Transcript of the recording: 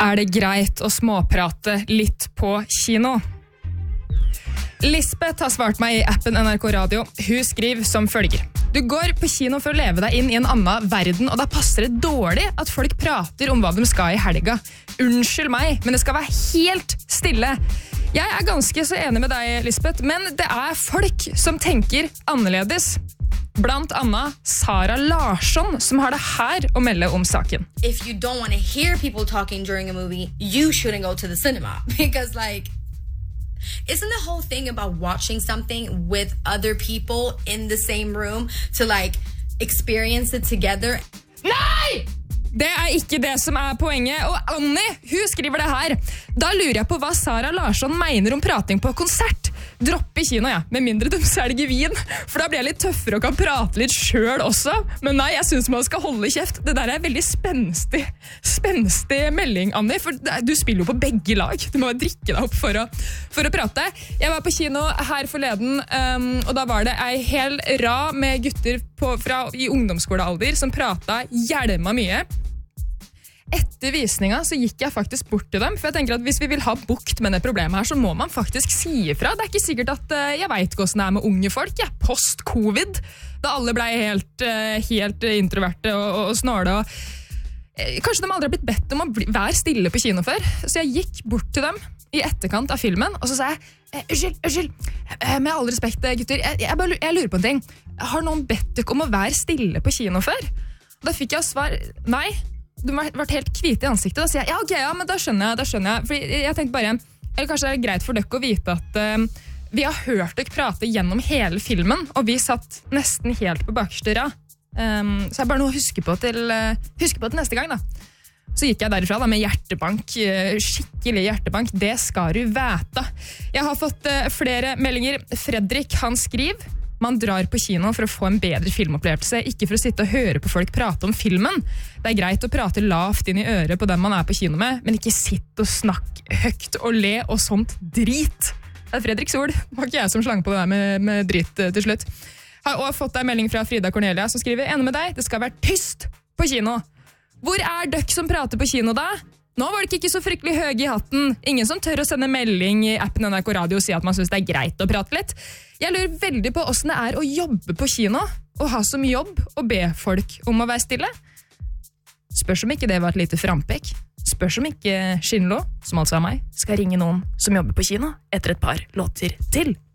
Det greit å småprate litt på kino? Lisbeth har svart meg I appen NRK Radio. Hun skriver som følger. Du går på kino for å leve deg inn I en annen verden, og da passer det dårlig at folk prater om hva de skal I helga. Unnskyld meg, men det skal være helt stille. Jeg ganske så enig med deg, Lisbeth, men det folk som tenker annerledes. Blant annet Sara Larsson, som har det her å melde om saken. If you don't want to hear people talking during a movie, you shouldn't go to the cinema. Because, like, isn't the whole thing about watching something with other people in the same room to, like, experience it together? Nei! Det ikke det som poenget. Og Annie, hun skriver det her. Da lurer jeg på hva Sara Larsson mener om prating på konsert. Dropp I kino, ja. Med mindre de selger vin. For da blir jeg litt tøffere og kan prate litt selv også. Men nei, jeg synes man skal holde kjeft. Det der veldig spenstig melding, Annie. For du spiller jo på begge lag. Du må drikke deg opp for å prate. Jeg var på kino her forleden, og da var det en hel rad med gutter I ungdomsskolealder som pratet hjelma mye. Etter visninga så gikk jeg faktisk bort til dem, for jeg tenker at hvis vi vil ha bukt med det problemet her, så må man faktisk si ifra. Det ikke sikkert at jeg vet hvordan det med unge folk, post-covid, da alle ble helt introverte og snåle. Kanskje de aldri har blitt bedt om å være stille på kino før, så jeg gikk bort til dem I etterkant av filmen, og så sa jeg, unnskyld, med all respekt, gutter, jeg lurer på en ting. Har noen bedt dere om å være stille på kino før? Da fikk jeg svar, nei. Du ble helt kvite I ansiktet. Da sier jeg, ok, men da skjønner jeg. For jeg tenkte bare, eller kanskje det greit for dere å vite at vi har hørt dere prate gjennom hele filmen, og vi satt nesten helt på bakerste rad. Så jeg bare nå husker på til neste gang da. Så gikk jeg derifra da, med hjertebank, skikkelig hjertebank. Det skal du vete. Jeg har fått flere meldinger. Fredrik, han skriver, man drar på kino for å få en bedre filmopplevelse, ikke for å sitte og høre på folk prate om filmen. Det greit å prate lavt inn I øret på den man på kino med, men ikke sitte og snakke høyt og le og sånt drit. Det Fredriks ord. Det var ikke jeg som slang på det der med drit til slutt. Har også fått en melding fra Frida Cornelia som skriver, enig med deg, det skal være tyst på kino. Hvor døkk som prater på kino da? Nå var det ikke så fryktelig høy I hatten. Ingen som tør å sende melding I appen NRK Radio og si at man synes det greit å prate litt. Jeg lurer veldig på hvordan det å jobbe på kino, og ha som jobb å be folk om å være stille. Spørs om ikke det var et lite frampek. Spørs om ikke Shinlo, som altså meg, skal ringe noen som jobber på kino etter et par låter til.